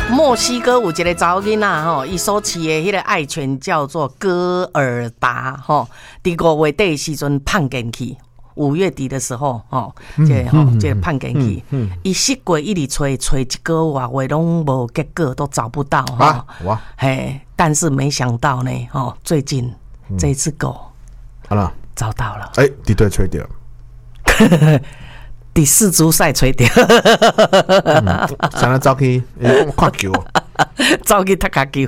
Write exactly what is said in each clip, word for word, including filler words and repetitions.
墨西哥有一个查某囡仔吼，伊所饲的迄个爱犬叫做戈尔达吼，伫五月底的时阵胖进去。五月底的时候，吼，这吼这判进去，伊四月一直吹吹一个月，拢无结果，都找不到哈。哇，嘿，但是没想到呢，吼，最近这一只狗，好了，找到了， 哎，敌对吹掉， 第四株赛吹掉， 想来走去看球。 走去踢脚球，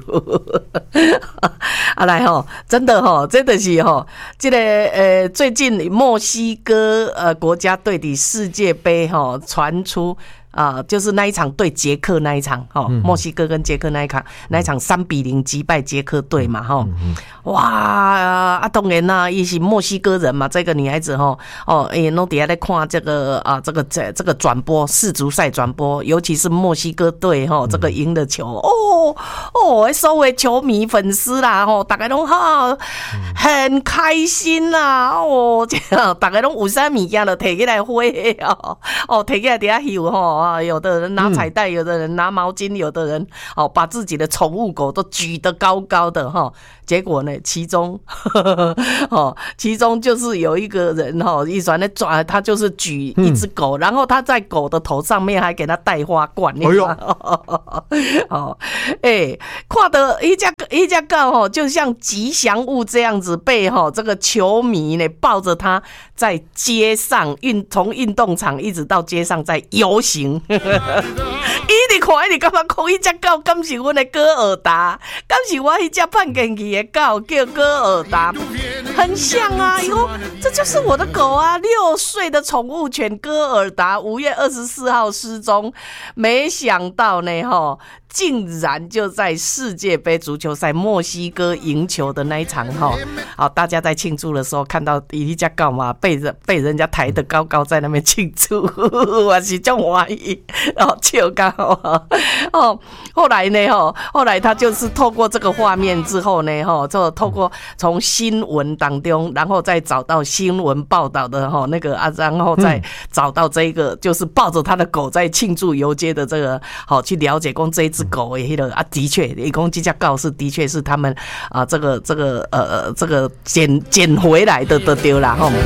啊来吼，真的吼，真的是吼，这个呃，最近墨西哥呃国家队的世界杯吼传出。啊、呃，就是那一场对捷克那一场，哈、嗯，墨西哥跟捷克那一场，那一场三比零击败捷克队嘛，哈、嗯，哇啊，当然啦，伊是墨西哥人嘛，这个女孩子哈，哦，哎，弄底下在看这个啊，这个这这个转播世足赛转播，尤其是墨西哥队哈，这个赢的球，哦哦，所有球迷粉丝啦，吼，大家拢哈很开心啦，哦，这样大家拢有啥物件就摕起来挥哦，哦，摕起来底下翕吼。啊，有的人拿彩带，有的人拿毛巾，有的人哦把自己的宠物狗都举得高高的哈。结果呢，其中呵呵哦，其中就是有一个人哈，一转的转，他就是举一只狗，嗯、然后他在狗的头上面还给他戴花冠。哎呦，哦，哎，看到一只一只狗哦，就像吉祥物这样子被哈这个球迷呢抱着它在街上运从运动场一直到街上在游行。伊直看，伊直感觉讲，迄只狗敢是阮的戈尔达，敢是我迄只判进去的狗叫戈尔达，很像啊！哟，这就是我的狗啊！六岁的宠物犬戈尔达，五月二十四号失踪，没想到呢，哈。竟然就在世界杯足球赛墨西哥赢球的那一场哈，好，大家在庆祝的时候看到一只狗嘛，被人被人家抬得高高在那边庆祝，我是这么欢喜，哦，笑到哦，后来呢，哈，后来他就是透过这个画面之后呢，哈，就透过从新闻当中，然后再找到新闻报道的哈那个啊，然后再找到这个就是抱着他的狗在庆祝游街的这个，好去了解公这一只。狗的那个啊，的确，一共这家告是的确是他们啊，这个这个呃这个捡捡回来的的丢啦吼。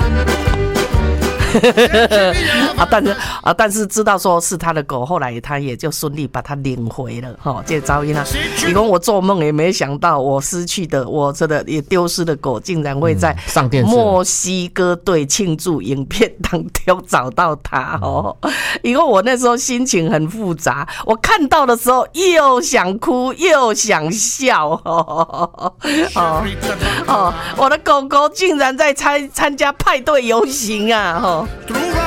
啊，但是啊，但是知道说是他的狗，后来他也就顺利把他领回了哈。这噪音啊，你说我做梦也没想到，我失去的，我这个也丢失的狗，竟然会在墨西哥队庆祝影片当中找到他哦。因为我那时候心情很复杂，我看到的时候又想哭又想笑哦哦哦，我的狗狗竟然在参参加派对游行啊哈。